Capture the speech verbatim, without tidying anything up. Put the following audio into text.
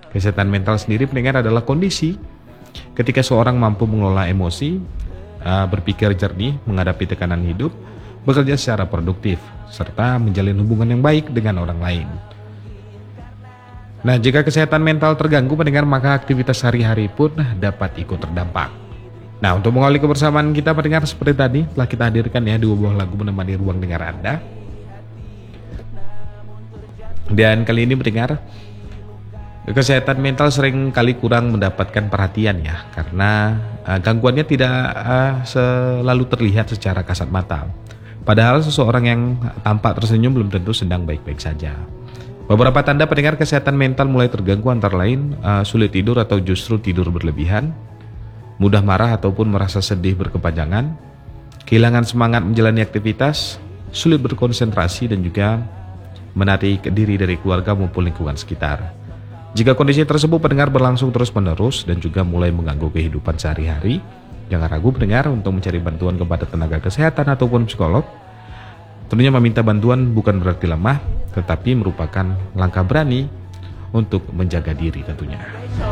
Kesehatan mental sendiri pendengar adalah kondisi ketika seorang mampu mengelola emosi, uh, berpikir jernih, menghadapi tekanan hidup, bekerja secara produktif, serta menjalin hubungan yang baik dengan orang lain. Nah, jika kesehatan mental terganggu pendengar, maka aktivitas sehari-hari pun dapat ikut terdampak. Nah, untuk mengawali kebersamaan kita pendengar seperti tadi, telah kita hadirkan ya dua buah lagu menemani ruang dengar Anda. Dan kali ini pendengar, kesehatan mental sering kali kurang mendapatkan perhatian ya, karena uh, gangguannya tidak uh, selalu terlihat secara kasat mata. Padahal seseorang yang tampak tersenyum belum tentu sedang baik-baik saja. Beberapa tanda pendengar kesehatan mental mulai terganggu antara lain uh, sulit tidur atau justru tidur berlebihan, mudah marah ataupun merasa sedih berkepanjangan, kehilangan semangat menjalani aktivitas, sulit berkonsentrasi dan juga menarik diri dari keluarga maupun lingkungan sekitar. Jika kondisi tersebut pendengar berlangsung terus-menerus dan juga mulai mengganggu kehidupan sehari-hari, jangan ragu pendengar untuk mencari bantuan kepada tenaga kesehatan ataupun psikolog. Tentunya meminta bantuan bukan berarti lemah, tetapi merupakan langkah berani untuk menjaga diri tentunya.